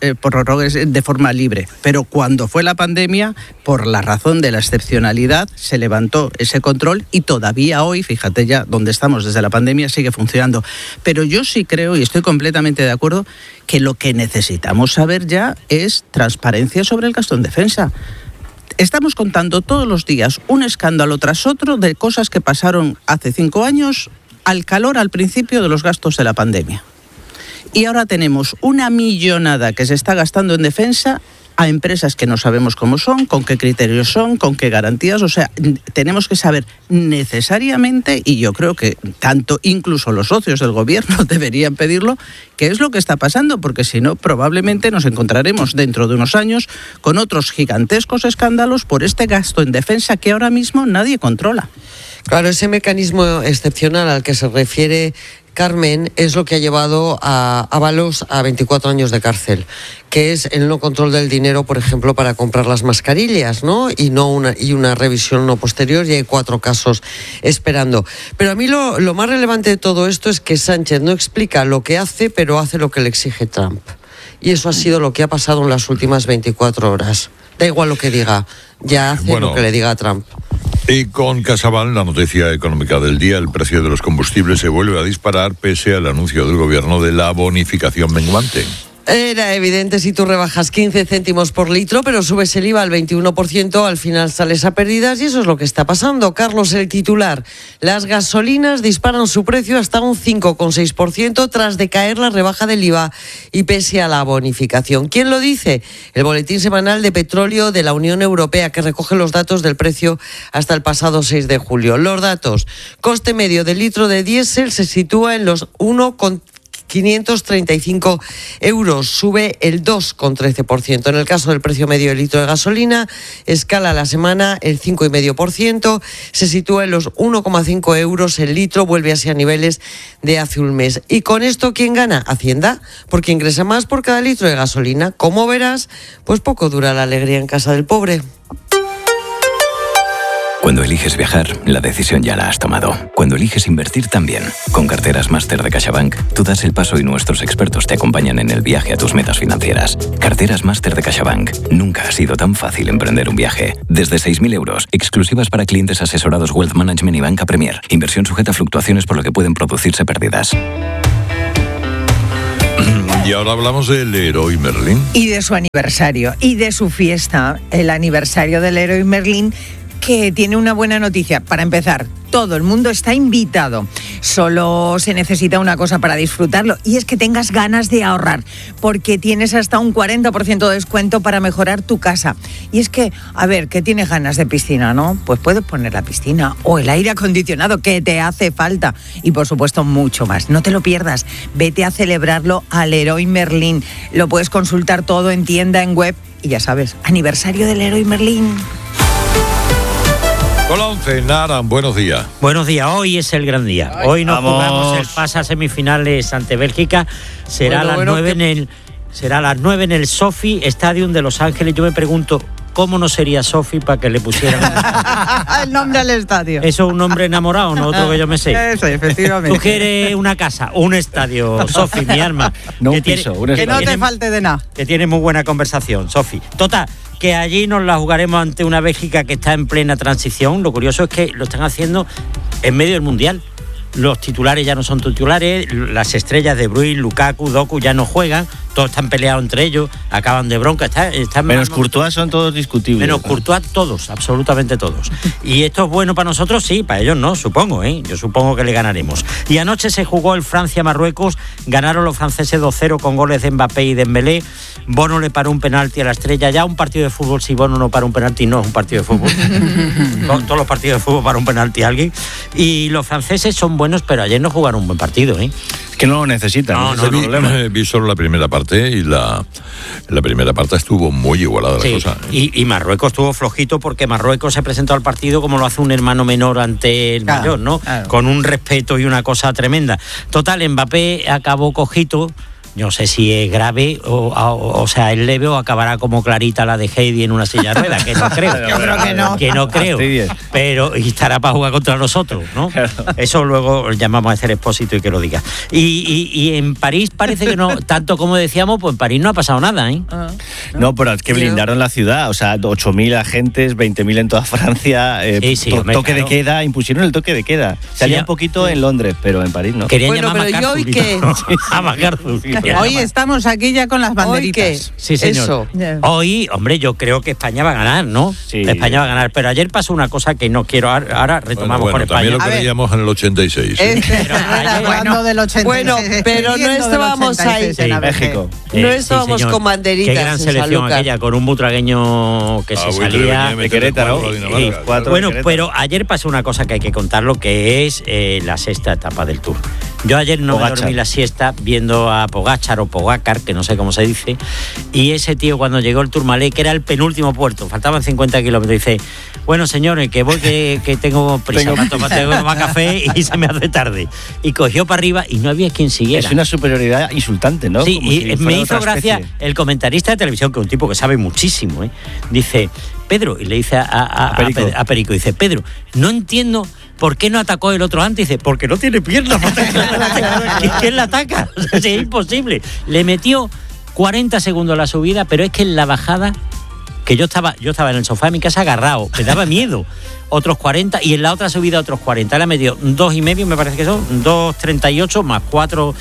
de forma libre. Pero cuando fue la pandemia, por la razón de la excepcionalidad, se levantó ese control y todavía hoy, fíjate ya donde estamos desde la pandemia, sigue funcionando. Pero yo sí creo, y estoy completamente de acuerdo, que lo que necesitamos saber ya es transparencia sobre el gasto en defensa. Estamos contando todos los días un escándalo tras otro de cosas que pasaron hace 5 años al principio de los gastos de la pandemia. Y ahora tenemos una millonada que se está gastando en defensa a empresas que no sabemos cómo son, con qué criterios son, con qué garantías. O sea, tenemos que saber necesariamente, y yo creo que tanto incluso los socios del gobierno deberían pedirlo, qué es lo que está pasando, porque si no, probablemente nos encontraremos dentro de unos años con otros gigantescos escándalos por este gasto en defensa que ahora mismo nadie controla. Claro, ese mecanismo excepcional al que se refiere Carmen es lo que ha llevado a Ábalos a 24 años de cárcel, que es el no control del dinero, por ejemplo, para comprar las mascarillas, ¿no? Y una revisión no posterior, y hay 4 casos esperando. Pero a mí lo más relevante de todo esto es que Sánchez no explica lo que hace, pero hace lo que le exige Trump. Y eso ha sido lo que ha pasado en las últimas 24 horas. Da igual lo que diga, ya hace lo que le diga a Trump. Y con CaixaBank, la noticia económica del día, el precio de los combustibles se vuelve a disparar pese al anuncio del gobierno de la bonificación menguante. Era evidente, si tú rebajas 15 céntimos por litro, pero subes el IVA al 21%, al final sales a pérdidas, y eso es lo que está pasando. Carlos, el titular. Las gasolinas disparan su precio hasta un 5,6% tras decaer la rebaja del IVA y pese a la bonificación. ¿Quién lo dice? El Boletín Semanal de Petróleo de la Unión Europea, que recoge los datos del precio hasta el pasado 6 de julio. Los datos. Coste medio del litro de diésel se sitúa en los 1,535 euros, sube el 2,13%. En el caso del precio medio del litro de gasolina, escala la semana el 5,5%, se sitúa en los 1,5 euros el litro, vuelve así a niveles de hace un mes. Y con esto, ¿quién gana? Hacienda, porque ingresa más por cada litro de gasolina. Como verás, pues poco dura la alegría en casa del pobre. Cuando eliges viajar, la decisión ya la has tomado. Cuando eliges invertir también. Con carteras Máster de CaixaBank, tú das el paso y nuestros expertos te acompañan en el viaje a tus metas financieras. Carteras Máster de CaixaBank. Nunca ha sido tan fácil emprender un viaje. Desde 6.000 euros, exclusivas para clientes asesorados Wealth Management y Banca Premier. Inversión sujeta a fluctuaciones por lo que pueden producirse pérdidas. Y ahora hablamos del Leroy Merlin. Y de su aniversario, y de su fiesta, el aniversario del Leroy Merlin, que tiene una buena noticia. Para empezar, todo el mundo está invitado. Solo se necesita una cosa para disfrutarlo, y es que tengas ganas de ahorrar, porque tienes hasta un 40% de descuento para mejorar tu casa. Y es que, a ver, ¿qué tienes ganas de piscina, no? Pues puedes poner la piscina o el aire acondicionado que te hace falta, y por supuesto mucho más. No te lo pierdas, vete a celebrarlo al Leroy Merlin. Lo puedes consultar todo en tienda, en web, y ya sabes, aniversario del Leroy Merlin. Hola, 11, Naran, buenos días. Buenos días, hoy es el gran día. Hoy nos jugamos el pase a semifinales ante Bélgica. Será a las 9 en el Sophie Stadium de Los Ángeles. Yo me pregunto, ¿cómo no sería Sophie para que le pusieran el nombre al estadio? Eso es un nombre enamorado, no otro que yo me sé. Eso, efectivamente. Tú quieres una casa, un estadio, Sophie, mi alma. No un piso, un estadio. Que no te falte de nada. Que tiene muy buena conversación, Sophie. Total, que allí nos la jugaremos ante una Bélgica que está en plena transición. Lo curioso es que lo están haciendo en medio del Mundial. Los titulares ya no son titulares, las estrellas de Bruyne, Lukaku, Doku ya no juegan, todos están peleados entre ellos, acaban de bronca. Están menos Courtois son todos discutibles. Menos Courtois todos, absolutamente todos. ¿Y esto es bueno para nosotros? Sí, para ellos no, supongo, ¿eh? Yo supongo que le ganaremos. Y anoche se jugó el Francia-Marruecos, ganaron los franceses 2-0 con goles de Mbappé y Dembélé. Bono le paró un penalti a la estrella. Ya un partido de fútbol, si Bono no para un penalti, no es un partido de fútbol. Todos los partidos de fútbol para un penalti a alguien. Y los franceses son buenos, pero ayer no jugaron un buen partido, ¿eh? Es que no lo necesitan. Vi solo la primera parte y la primera parte estuvo muy igualada la cosa. Y Marruecos estuvo flojito porque Marruecos se presentó al partido como lo hace un hermano menor ante el mayor, ¿no? Claro. Con un respeto y una cosa tremenda. Total, Mbappé acabó cojito. No sé si es grave o sea, es leve o acabará como Clarita la de Heidi en una silla de ruedas, que no creo. Yo creo que no. Que no creo. Pero y estará para jugar contra nosotros, ¿no? Claro. Eso luego llamamos a hacer Expósito y que lo diga. Y en París parece que no, tanto como decíamos, pues en París no ha pasado nada, ¿eh? No, pero es que blindaron la ciudad, o sea, 8.000 agentes, 20.000 en toda Francia, toque de queda, impusieron el toque de queda. Salía un poquito en Londres, pero en París no. Querían bueno, llamar pero yo hoy que... a MacArthur. Hoy estamos aquí ya con las banderitas. Sí, señor. Eso. Hoy, hombre, yo creo que España va a ganar, ¿no? Sí. España va a ganar, pero ayer pasó una cosa que no quiero. Ahora retomamos con España. También lo creíamos en el 86. Hablando del 86. Bueno, pero no estábamos ahí. Sí, México. No estábamos con banderitas. Qué gran selección aquella, con un butragueño que se salía de Querétaro. Bueno, pero ayer pasó una cosa que hay que contarlo, que es la sexta etapa del Tour. Yo ayer no me dormí la siesta viendo a Pogačar o Pogacar, que no sé cómo se dice, y ese tío cuando llegó el Tourmalet, que era el penúltimo puerto, faltaban 50 kilómetros, dice, bueno señores, que voy que tengo prisa tengo tomar café y se me hace tarde. Y cogió para arriba y no había quien siguiera. Es una superioridad insultante, ¿no? Sí, como y me hizo gracia el comentarista de televisión, que es un tipo que sabe muchísimo, ¿eh? Dice, Pedro, y le dice a Perico, dice, Pedro, no entiendo ¿por qué no atacó el otro antes? Dice, porque no tiene piernas. ¿Quién la ataca? O sea, es imposible. Le metió 40 segundos la subida, pero es que en la bajada, que yo estaba en el sofá de mi casa agarrado, me daba miedo. Otros 40, y en la otra subida otros 40. Le metió 2,5, me parece que son, 2,38 más 4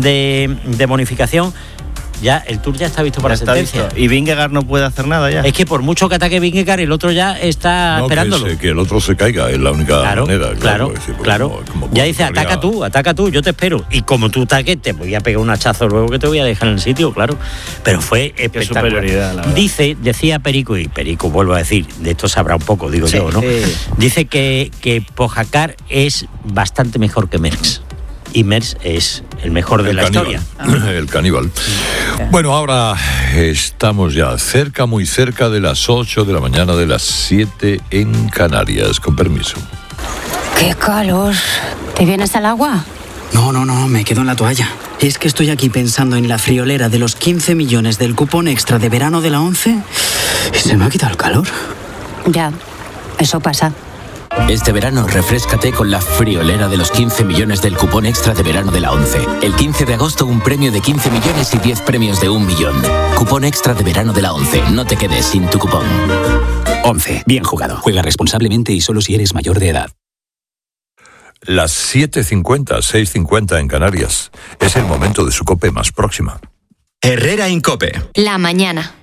de bonificación. Ya el Tour ya está visto para sentencia. ¿Y Vingegaard no puede hacer nada ya? Es que por mucho que ataque Vingegaard, el otro ya está esperándolo. Que el otro se caiga, es la única manera. Claro. Como ya dice, ataca tú, yo te espero. Y como tú ataques, te voy a pegar un hachazo luego que te voy a dejar en el sitio, claro. Pero fue espectacular. Decía Perico, y Perico, vuelvo a decir, de esto sabrá un poco, digo yo, ¿no? Dice que Pogacar es bastante mejor que Merckx. Y Merckx es el mejor de la historia. El caníbal. Bueno, ahora estamos ya muy cerca de las 8 de la mañana, de las 7 en Canarias. Con permiso. ¡Qué calor! ¿Te vienes al agua? No, me quedo en la toalla. Es que estoy aquí pensando en la friolera de los 15 millones del cupón extra de verano de la 11 y se me ha quitado el calor. Ya, eso pasa. Este verano refréscate con la friolera de los 15 millones del cupón extra de verano de la ONCE. El 15 de agosto un premio de 15 millones y 10 premios de 1 millón. Cupón extra de verano de la ONCE. No te quedes sin tu cupón. 11. Bien jugado. Juega responsablemente y solo si eres mayor de edad. Las 7:50, 6:50 en Canarias. Es el momento de su COPE más próxima. Herrera Incope. La mañana.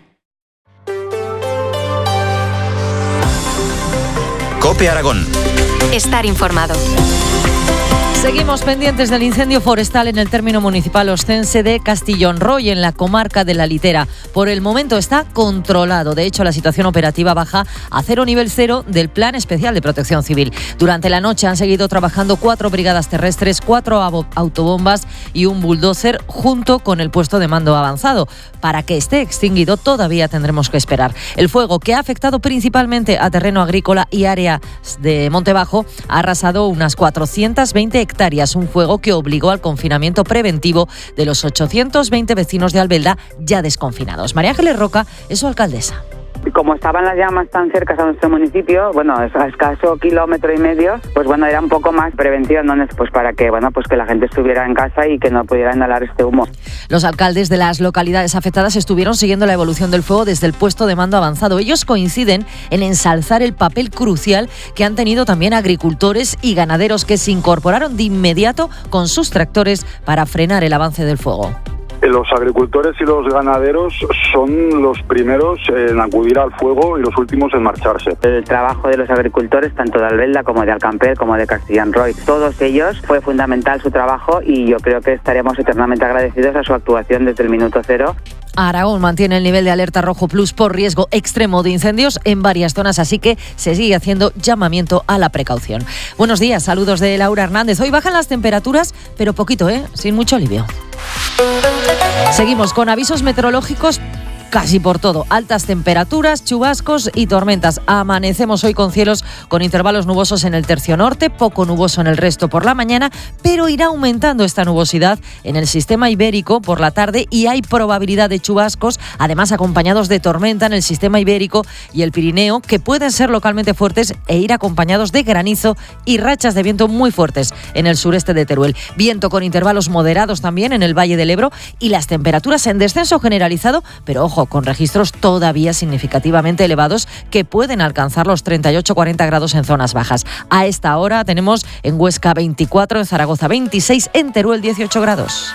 COPE Aragón. Estar informado. Seguimos pendientes del incendio forestal en el término municipal oscense de Castillón Roy, en la comarca de La Litera. Por el momento está controlado. De hecho, la situación operativa baja a 0 nivel 0 del Plan Especial de Protección Civil. Durante la noche han seguido trabajando 4 brigadas terrestres, 4 autobombas y un bulldozer junto con el puesto de mando avanzado. Para que esté extinguido todavía tendremos que esperar. El fuego, que ha afectado principalmente a terreno agrícola y áreas de Monte Bajo, ha arrasado unas 420 hectáreas, un fuego que obligó al confinamiento preventivo de los 820 vecinos de Albelda ya desconfinados. María Ángeles Roca es su alcaldesa. Como estaban las llamas tan cerca a nuestro municipio, a escaso 1,5 kilómetros, pues era un poco más preventivo, ¿no? Pues para que, que la gente estuviera en casa y que no pudiera inhalar este humo. Los alcaldes de las localidades afectadas estuvieron siguiendo la evolución del fuego desde el puesto de mando avanzado. Ellos coinciden en ensalzar el papel crucial que han tenido también agricultores y ganaderos, que se incorporaron de inmediato con sus tractores para frenar el avance del fuego. Los agricultores y los ganaderos son los primeros en acudir al fuego y los últimos en marcharse. El trabajo de los agricultores, tanto de Albelda como de Alcampel, como de Castillón Roy, todos ellos fue fundamental su trabajo y yo creo que estaremos eternamente agradecidos a su actuación desde el minuto cero. Aragón mantiene el nivel de alerta rojo plus por riesgo extremo de incendios en varias zonas, así que se sigue haciendo llamamiento a la precaución. Buenos días, saludos de Laura Hernández. Hoy bajan las temperaturas, pero poquito, sin mucho alivio. Seguimos con avisos meteorológicos casi por todo. Altas temperaturas, chubascos y tormentas. Amanecemos hoy con cielos con intervalos nubosos en el tercio norte, poco nuboso en el resto por la mañana, pero irá aumentando esta nubosidad en el sistema ibérico por la tarde y hay probabilidad de chubascos, además acompañados de tormenta en el sistema ibérico y el Pirineo, que pueden ser localmente fuertes e ir acompañados de granizo y rachas de viento muy fuertes en el sureste de Teruel. Viento con intervalos moderados también en el Valle del Ebro y las temperaturas en descenso generalizado, pero ojo, con registros todavía significativamente elevados que pueden alcanzar los 38-40 grados en zonas bajas. A esta hora tenemos en Huesca 24, en Zaragoza 26, en Teruel 18 grados.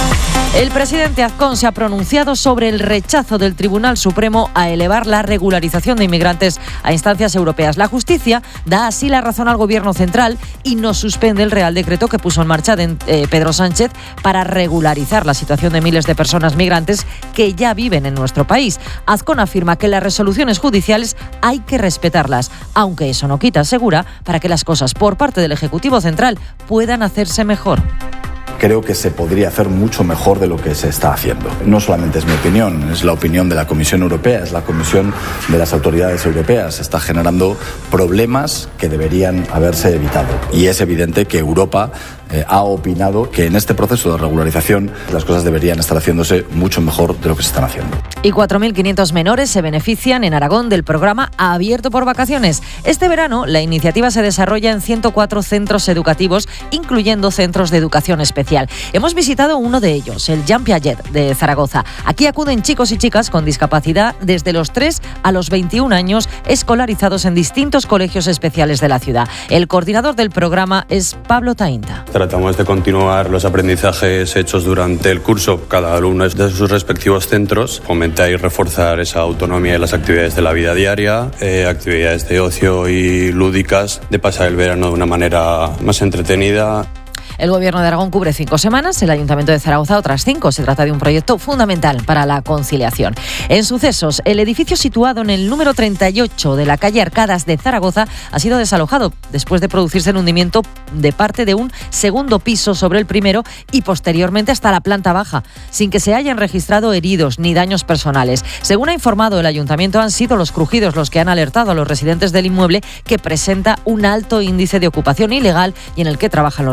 El presidente Azcón se ha pronunciado sobre el rechazo del Tribunal Supremo a elevar la regularización de inmigrantes a instancias europeas. La justicia da así la razón al Gobierno central y no suspende el Real Decreto que puso en marcha Pedro Sánchez para regularizar la situación de miles de personas migrantes que ya viven en nuestro país. Azcón afirma que las resoluciones judiciales hay que respetarlas, aunque eso no quita, asegura, para que las cosas por parte del Ejecutivo Central puedan hacerse mejor. Creo que se podría hacer mucho mejor de lo que se está haciendo. No solamente es mi opinión, es la opinión de la Comisión Europea, es la comisión de las autoridades europeas. Se está generando problemas que deberían haberse evitado. Y es evidente que Europa ha opinado que en este proceso de regularización las cosas deberían estar haciéndose mucho mejor de lo que se están haciendo. Y 4.500 menores se benefician en Aragón del programa Abierto por Vacaciones. Este verano la iniciativa se desarrolla en 104 centros educativos, incluyendo centros de educación especial. Hemos visitado umo de ellos, el Jean Piaget de Zaragoza. Aquí acuden chicos y chicas con discapacidad desde los 3 a los 21 años, escolarizados en distintos colegios especiales de la ciudad. El coordinador del programa es Pablo Tainta. Tratamos de continuar los aprendizajes hechos durante el curso, cada alumno de sus respectivos centros, fomentar y reforzar esa autonomía en las actividades de la vida diaria, actividades de ocio y lúdicas, de pasar el verano de una manera más entretenida. El Gobierno de Aragón cubre 5 semanas, el Ayuntamiento de Zaragoza otras 5. Se trata de un proyecto fundamental para la conciliación. En sucesos, el edificio situado en el número 38 de la calle Arcadas de Zaragoza ha sido desalojado después de producirse el hundimiento de parte de un segundo piso sobre el primero y posteriormente hasta la planta baja, sin que se hayan registrado heridos ni daños personales. Según ha informado el Ayuntamiento, han sido los crujidos los que han alertado a los residentes del inmueble, que presenta un alto índice de ocupación ilegal y en el que trabajan los bomberos.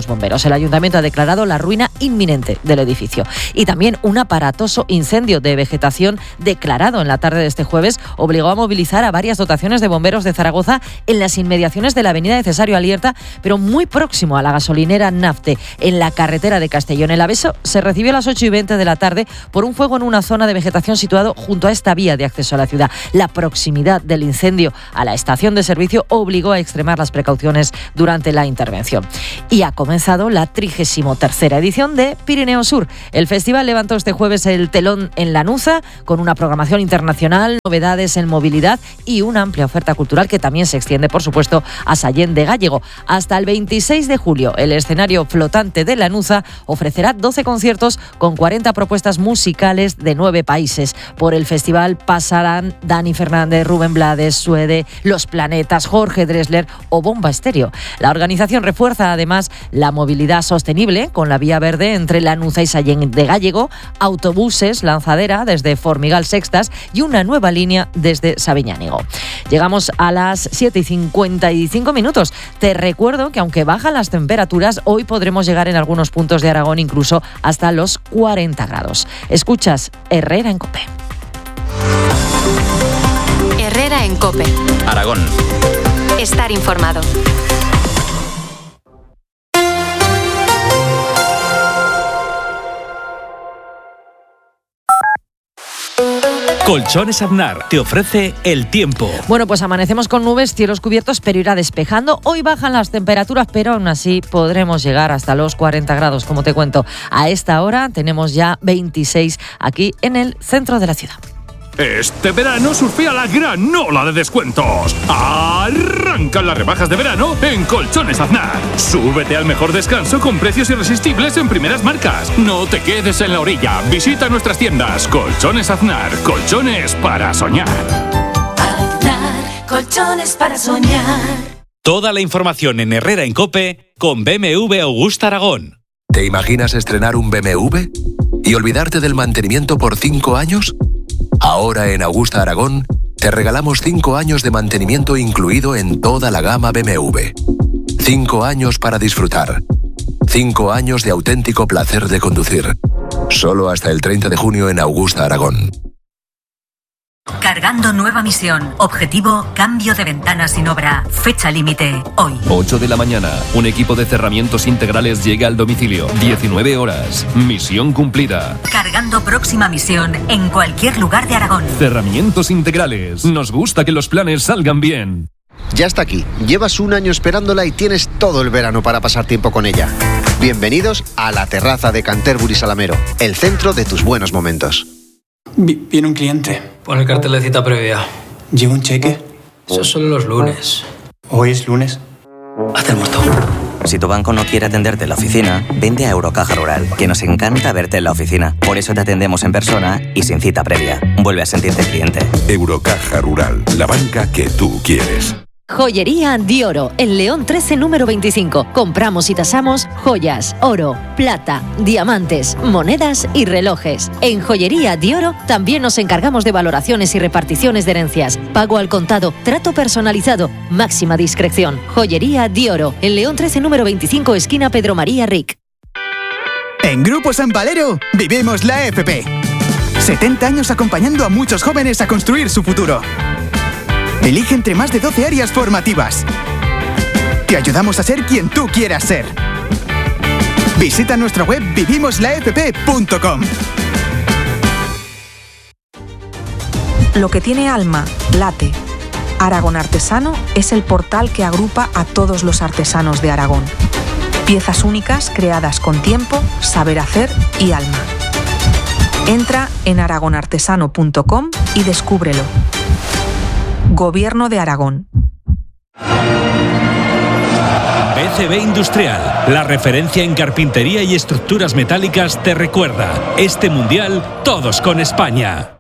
El ayuntamiento ha declarado la ruina inminente del edificio. Y también un aparatoso incendio de vegetación declarado en la tarde de este jueves obligó a movilizar a varias dotaciones de bomberos de Zaragoza en las inmediaciones de la avenida de Cesario Alierta, pero muy próximo a la gasolinera Nafte, en la carretera de Castellón. El aviso se recibió a las 8:20 de la tarde por un fuego en una zona de vegetación situado junto a esta vía de acceso a la ciudad. La proximidad del incendio a la estación de servicio obligó a extremar las precauciones durante la intervención. Y ha comenzado la 33ª edición de Pirineo Sur. El festival levantó este jueves el telón en Lanuza con una programación internacional, novedades en movilidad y una amplia oferta cultural que también se extiende, por supuesto, a Sallén de Gállego. Hasta el 26 de julio, el escenario flotante de Lanuza ofrecerá 12 conciertos con 40 propuestas musicales de 9 países. Por el festival pasarán Dani Fernández, Rubén Blades, Suede, Los Planetas, Jorge Drexler o Bomba Estéreo. La organización refuerza además la movilidad sostenible con la vía verde entre Lanuza y Sallén de Gállego, autobuses lanzadera desde Formigal Sextas y una nueva línea desde Sabiñánigo. Llegamos a las 7:55. Te recuerdo que aunque bajan las temperaturas, hoy podremos llegar en algunos puntos de Aragón incluso hasta los 40 grados. Escuchas Herrera en COPE. Herrera en COPE. Aragón. Estar informado. Colchones Aznar te ofrece el tiempo. Bueno, pues amanecemos con nubes, cielos cubiertos, pero irá despejando. Hoy bajan las temperaturas, pero aún así podremos llegar hasta los 40 grados, como te cuento. A esta hora tenemos ya 26 aquí en el centro de la ciudad. Este verano surfea la gran ola de descuentos. Arrancan las rebajas de verano en Colchones Aznar. Súbete al mejor descanso con precios irresistibles en primeras marcas. No te quedes en la orilla. Visita nuestras tiendas. Colchones Aznar. Colchones para soñar. Aznar. Colchones para soñar. Toda la información en Herrera en COPE con BMW Augusta Aragón. ¿Te imaginas estrenar un BMW y olvidarte del mantenimiento por 5 años? Ahora en Augusta Aragón te regalamos 5 años de mantenimiento incluido en toda la gama BMW. 5 años para disfrutar. 5 años de auténtico placer de conducir. Solo hasta el 30 de junio en Augusta Aragón. Cargando nueva misión. Objetivo, cambio de ventanas sin obra. Fecha límite, hoy. 8 de la mañana. Un equipo de cerramientos integrales llega al domicilio. 19 horas. Misión cumplida. Cargando próxima misión en cualquier lugar de Aragón. Cerramientos integrales. Nos gusta que los planes salgan bien. Ya está aquí. Llevas un año esperándola y tienes todo el verano para pasar tiempo con ella. Bienvenidos a la terraza de Canterbury Salamero, el centro de tus buenos momentos. Viene un cliente. Pon el cartel de cita previa. ¿Lleva un cheque? Esos son los lunes. ¿Hoy es lunes? Haz el muerto. Si tu banco no quiere atenderte en la oficina, vente a Eurocaja Rural, que nos encanta verte en la oficina. Por eso te atendemos en persona y sin cita previa. Vuelve a sentirte cliente. Eurocaja Rural, la banca que tú quieres. Joyería Dioro, en León 13, número 25. Compramos y tasamos joyas, oro, plata, diamantes, monedas y relojes. En Joyería Dioro también nos encargamos de valoraciones y reparticiones de herencias. Pago al contado, trato personalizado, máxima discreción. Joyería Dioro, en León 13, número 25, esquina Pedro María Ric. En Grupo San Valero vivimos la FP. 70 años acompañando a muchos jóvenes a construir su futuro. Elige entre más de 12 áreas formativas. Te ayudamos a ser quien tú quieras ser. Visita nuestra web vivimoslafp.com. Lo que tiene alma, late. Aragón Artesano es el portal que agrupa a todos los artesanos de Aragón. Piezas únicas creadas con tiempo, saber hacer y alma. Entra en aragonartesano.com y descúbrelo. Gobierno de Aragón. BCB Industrial, la referencia en carpintería y estructuras metálicas, te recuerda, este mundial, todos con España.